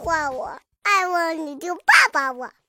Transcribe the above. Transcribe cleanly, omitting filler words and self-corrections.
唤我，爱我你就抱抱我。